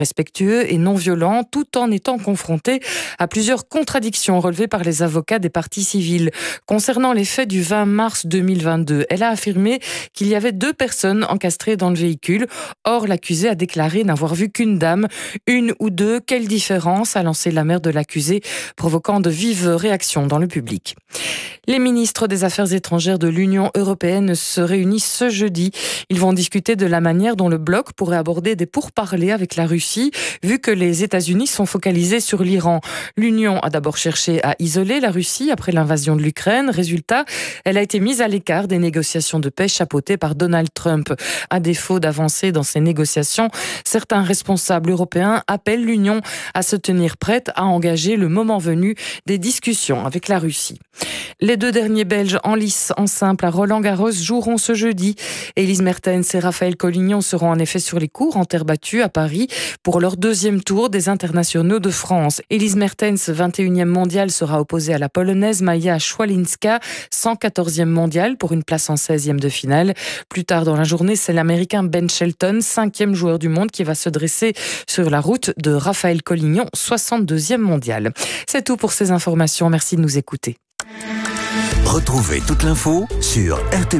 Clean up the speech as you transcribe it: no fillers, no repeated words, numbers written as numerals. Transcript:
respectueux et non violent, tout en étant confronté à plusieurs contradictions relevées par les avocats des parties civiles. Concernant les faits du 20 mars 2022, elle a affirmé qu'il y avait 2 personnes encastrées dans le véhicule. Or, l'accusé a déclaré n'avoir vu qu'une dame, 1 ou 2. Quelle différence, a lancé la mère de l'accusé, provoquant de vives réactions dans le public. Les ministres des Affaires étrangères de l'Union européenne se réunissent ce jeudi. Ils vont discuter de la manière dont le bloc pourrait aborder des pourparlers avec la Russie, vu que les États-Unis sont focalisés sur l'Iran. L'Union a d'abord cherché à isoler la Russie après l'invasion de l'Ukraine. Résultat, elle a été mise à l'écart des négociations de paix chapeautées par Donald Trump. À défaut d'avancer dans ces négociations, certains responsables européens appellent l'Union à se tenir prête à engager le moment venu des discussions avec la Russie. Les 2 derniers Belges en lice en simple à Roland-Garros joueront ce jeudi. Elise Mertens et Raphaël Collignon seront en effet sur les courts en terre battue à Paris pour leur 2e tour des internationaux de France. Elise Mertens, 21e mondiale, sera opposée à la Polonaise Maja Szwalinska, 114e mondiale pour une place en 16e de finale. Plus tard dans la journée, c'est l'Américain Ben Shelton, 5e joueur du monde, qui va se dresser sur la route de Raphaël Collignon, 62e mondial. C'est tout pour ces informations. Merci de nous écouter. Retrouvez toute l'info sur RTB.